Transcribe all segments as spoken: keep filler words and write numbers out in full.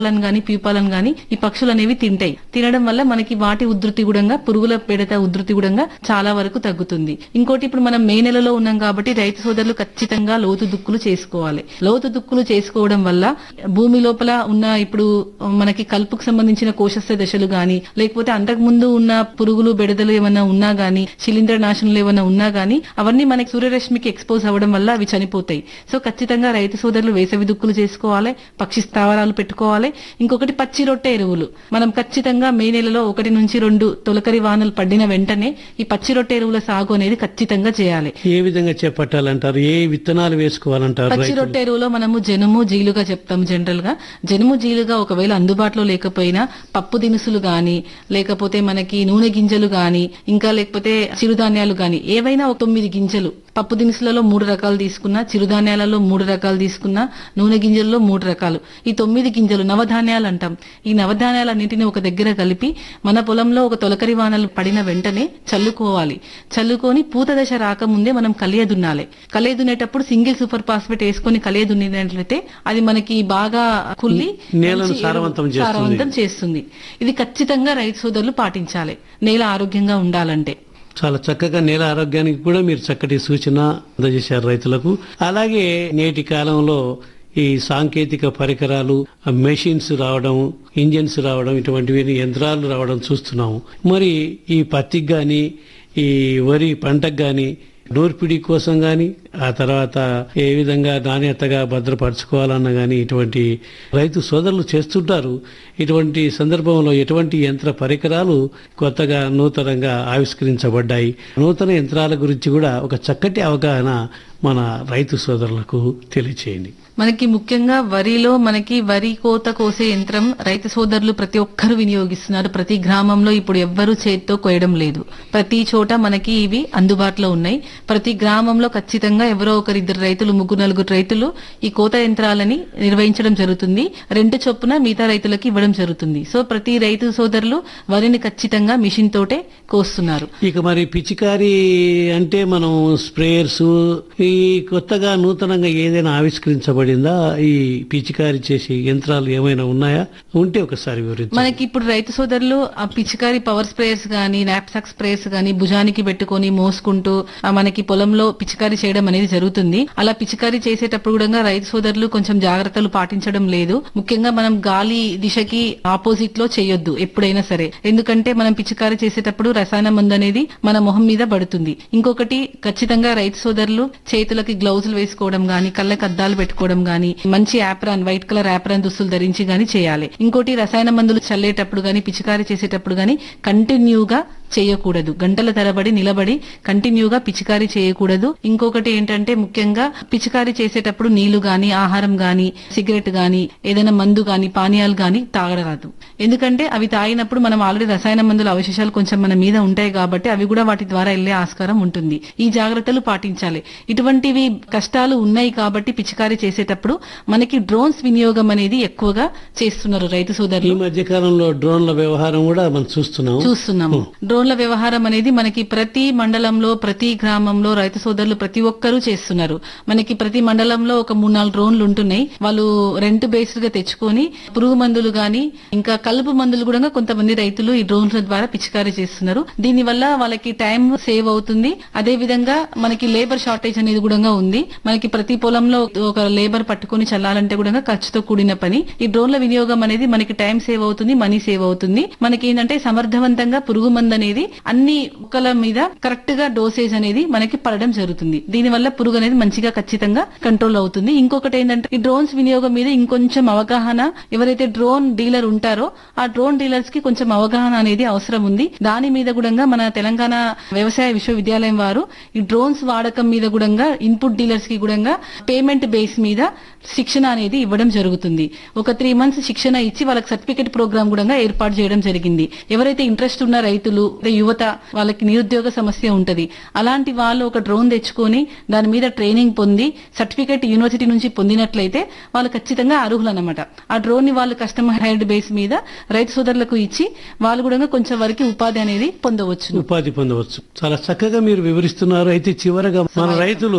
గాని ప్యూపాలను గాని ఈ పక్షులు అనేవి తింటాయి. తినడం వల్ల మనకి వాటి ఉధృతి కూడా పురుగుల బెడత ఉధృతి కూడా చాలా వరకు తగ్గుతుంది. ఇంకోటి ఇప్పుడు మనం మే నెలలో ఉన్నాం కాబట్టి రైతు సోదరులు ఖచ్చితంగా లోతు దుక్కులు చేసుకోవాలి. లోతు దుక్కులు చేసుకోవడం వల్ల భూమి లోపల ఉన్న ఇప్పుడు మనకి కలుపుకు సంబంధించిన కోశస్థ దశలు గాని లేకపోతే అంతకు ముందు ఉన్న పురుగులు బెడదలు ఏమన్నా ఉన్నా గాని శిలీంద్ర నాశనలు ఏమన్నా ఉన్నా గాని అవన్నీ మనకి సూర్యరశ్మికి ఎక్స్పోజ్ అవ్వడం వల్ల అవి చనిపోతాయి. సో ఖచ్చితంగా రైతు సోదరులు వేసవి దుక్కులు చేసుకోవాలి, పక్షి స్థావరాలు పెట్టుకోవాలి. ఇంకొకటి పచ్చి రొట్టె ఎరువులు మనం ఖచ్చితంగా మే నెలలో ఒకటి నుంచి రెండు తొలకరి వానలు పడిన వెంటనే ఈ పచ్చి రొట్టె ఎరువుల సాగు అనేది ఖచ్చితంగా చేయాలి. ఏ విధంగా చేపట్టాలంటారు? ఏ విత్తనాలు వేసుకోవాలంటారు? పచ్చి రొట్టె ఎరువులో మనము జనుము జీలుగా చెప్తాము. జనరల్ గా జనుము జీలుగా ఒకవేళ అందుబాటులో లేకపోయినా పప్పు దినుసులు గాని లేకపోతే మనకి నూనె గింజలు గాని ఇంకా లేకపోతే చిరుధాన్యాలు గాని ఏవైనా ఒక తొమ్మిది గింజలు పప్పు దినుసులలో మూడు రకాలు తీసుకున్నా, చిరుధాన్యాలలో మూడు రకాలు తీసుకున్నా, నూనె గింజల్లో మూడు రకాలు, ఈ తొమ్మిది గింజలు నవధాన్యాలు అంటాం. ఈ నవధాన్యాలన్నింటినీ ఒక దగ్గర కలిపి మన పొలంలో ఒక తొలకరి వానలు పడిన వెంటనే చల్లుకోవాలి. చల్లుకొని పూత దశ రాకముందే మనం కలియదున్నాలి. కలియదున్నేటప్పుడు సింగిల్ సూపర్ ఫాస్ఫేట్ వేసుకొని కలియదున్నినట్లయితే అది మనకి బాగా కుల్లి నేలను సారవంతం చేస్తుంది. ఇది ఖచ్చితంగా రైతు సోదరులు పాటించాలి నేల ఆరోగ్యంగా ఉండాలంటే. చాలా చక్కగా నేల ఆరోగ్యానికి కూడా మీరు చక్కటి సూచన అందజేశారు రైతులకు. అలాగే నేటి కాలంలో ఈ సాంకేతిక పరికరాలు, మెషిన్స్ రావడం, ఇంజిన్స్ రావడం, ఇటువంటివి యంత్రాలు రావడం చూస్తున్నాము. మరి ఈ పత్తికి గాని ఈ వరి పంటకు గాని నూర్పిడి కోసం గాని ఆ తర్వాత ఏ విధంగా నాణ్యతగా భద్రపరచుకోవాలన్న గాని ఇటువంటి రైతు సోదరులు చేస్తుంటారు. ఇటువంటి సందర్భంలో ఎటువంటి యంత్ర పరికరాలు కొత్తగా నూతనంగా ఆవిష్కరించబడ్డాయి? నూతన యంత్రాల గురించి కూడా ఒక చక్కటి అవగాహన మన రైతు సోదరులకు తెలియచేయండి. మనకి ముఖ్యంగా వరిలో మనకి వరి కోత కోసే యంత్రం రైతు సోదరులు ప్రతి ఒక్కరు వినియోగిస్తున్నారు. ప్రతి గ్రామంలో ఇప్పుడు ఎవ్వరూ చేతితో కోయడం లేదు. ప్రతి చోట మనకి ఇవి అందుబాటులో ఉన్నాయి. ప్రతి గ్రామంలో ఖచ్చితంగా ఎవరో ఒకరిద్దరు రైతులు, ముగ్గురు నలుగురు రైతులు ఈ కోత యంత్రాలని నిర్వహించడం జరుగుతుంది. రెండు చొప్పున మిగతా రైతులకు ఇవ్వడం జరుగుతుంది. సో ప్రతి రైతు సోదరులు వరిని ఖచ్చితంగా మిషన్ తోటే కోస్తున్నారు. ఇక మరి పిచికారీ అంటే మనం స్ప్రేయర్స్ ఈ కొత్తగా నూతనంగా ఏదైనా ఆవిష్కరించబడిందా? ఈ పిచికారీ చేసే యంత్రాలు ఏమైనా ఉన్నాయా? ఉంటే ఒకసారి వివరించండి. మనకి ఇప్పుడు రైతు సోదరులు ఆ పిచికారీ పవర్ స్ప్రేయర్స్ గానీ నాప్సాక్ స్ప్రేయర్స్ గానీ భుజానికి పెట్టుకుని మోసుకుంటూ మనకి పొలంలో పిచికారీ చేయడం అనేది జరుగుతుంది. అలా పిచికారీ చేసేటప్పుడు కూడా రైతు సోదరులు కొంచెం జాగ్రత్తలు పాటించడం లేదు. ముఖ్యంగా మనం గాలి దిశకి ఆపోజిట్ లో చేయొద్దు ఎప్పుడైనా సరే. ఎందుకంటే మనం పిచికారీ చేసేటప్పుడు రసాయన మందు అనేది మన మొహం మీద పడుతుంది. ఇంకొకటి ఖచ్చితంగా రైతు సోదరులు చేతులకి గ్లౌజులు వేసుకోవడం గానీ కళ్ళకి అద్దాలు పెట్టుకోవడం గానీ మంచి యాప్రాన్ వైట్ కలర్ యాప్రాన్ దుస్తులు ధరించి గానీ చేయాలి. ఇంకోటి రసాయన మందులు చల్లేటప్పుడు గానీ పిచికారీ చేసేటప్పుడు గానీ కంటిన్యూగా చేయకూడదు. గంటల తరబడి నిలబడి కంటిన్యూగా పిచికారీ చేయకూడదు. ఇంకొకటి ఏంటంటే ముఖ్యంగా పిచికారీ చేసేటప్పుడు నీళ్లు గాని ఆహారం గాని సిగరెట్ గాని ఏదైనా మందు గాని పానీయాలు గాని తాగరాదు. ఎందుకంటే అవి తాగినప్పుడు మనం ఆల్రెడీ రసాయన మందుల అవశేషాలు కొంచెం మన మీద ఉంటాయి కాబట్టి అవి కూడా వాటి ద్వారా వెళ్లే ఆస్కారం ఉంటుంది. ఈ జాగ్రత్తలు పాటించాలి. ఇటువంటివి కష్టాలు ఉన్నాయి కాబట్టి పిచికారీ చేసేటప్పుడు మనకి డ్రోన్స్ వినియోగం అనేది ఎక్కువగా చేస్తున్నారు రైతు సోదరులు. ఈ మధ్య కాలంలో డ్రోన్ల వ్యవహారం కూడా మనం చూస్తున్నాము చూస్తున్నాము డ్రోన్ల వ్యవహారం అనేది మనకి ప్రతి మండలంలో ప్రతి గ్రామంలో రైతు సోదరులు ప్రతి ఒక్కరూ చేస్తున్నారు. మనకి ప్రతి మండలంలో ఒక మూడు నాలుగు డ్రోన్లు ఉంటున్నాయి. వాళ్ళు రెంట్ బేస్డ్ గా తెచ్చుకొని పురుగు మందులు గాని ఇంకా కలుపు మందులు కూడా కొంతమంది రైతులు ఈ డ్రోన్ల ద్వారా పిచికారీ చేస్తున్నారు. దీని వల్ల వాళ్ళకి టైం సేవ్ అవుతుంది. అదే విధంగా మనకి లేబర్ షార్టేజ్ అనేది కూడా ఉంది. మనకి ప్రతి పొలంలో ఒక లేబర్ పట్టుకుని చల్లాలంటే కూడా ఖర్చుతో కూడిన పని. ఈ డ్రోన్ల వినియోగం అనేది మనకి టైం సేవ్ అవుతుంది, మనీ సేవ్ అవుతుంది. మనకి ఏంటంటే సమర్థవంతంగా పురుగు మందు అనేది అన్ని మొక్కల మీద కరెక్ట్ గా డోసేజ్ అనేది మనకి పడడం జరుగుతుంది. దీని వల్ల పురుగు అనేది మంచిగా ఖచ్చితంగా కంట్రోల్ అవుతుంది. ఇంకొకటి ఏంటంటే ఈ డ్రోన్స్ వినియోగం మీద ఇంకొంచెం అవగాహన ఎవరైతే డ్రోన్ డీలర్ ఉంటారో ఆ డ్రోన్ డీలర్స్ కి కొంచెం అవగాహన అనేది అవసరం ఉంది. దాని మీద కూడా మన తెలంగాణ వ్యవసాయ విశ్వవిద్యాలయం వారు ఈ డ్రోన్స్ వాడకం మీద కూడా ఇన్పుట్ డీలర్స్ కి కూడా పేమెంట్ బేస్ మీద శిక్షణ అనేది ఇవ్వడం జరుగుతుంది. ఒక త్రీ మంత్స్ శిక్షణ ఇచ్చి వాళ్ళకి సర్టిఫికేట్ ప్రోగ్రామ్ కూడా ఏర్పాటు చేయడం జరిగింది. ఎవరైతే ఇంట్రెస్ట్ ఉన్న రైతులు యువత వాళ్ళకి నిరుద్యోగ సమస్య ఉంటది అలాంటి వాళ్ళు ఒక డ్రోన్ తెచ్చుకొని దాని మీద ట్రైనింగ్ పొంది సర్టిఫికేట్ యూనివర్సిటీ నుంచి పొందినట్లయితే వాళ్ళు ఖచ్చితంగా అర్హులు అన్నమాట. ఆ డ్రోన్ ని వాళ్ళు కస్టమర్ హైర్డ్ బేస్ మీద రైతు సోదరులకు ఇచ్చి వాళ్ళు కూడా కొంచెం వరకు ఉపాధి అనేది పొందవచ్చు ఉపాధి పొందవచ్చు చాలా చక్కగా మీరు వివరిస్తున్నారు. అయితే చివరగా మన రైతులు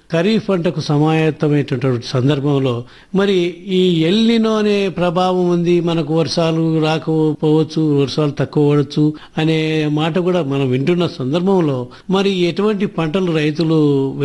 ఖరీఫ్ పంటకు సమాయత్తమైనటువంటి సందర్భంలో మరి ఈ ఎల్నినో అనే ప్రభావం ఉంది, మనకు వర్షాలు రాకపోవచ్చు, వర్షాలు తక్కువ పడవచ్చు అనే మాట కూడా మనం వింటున్న సందర్భంలో మరి ఎటువంటి పంటలు రైతులు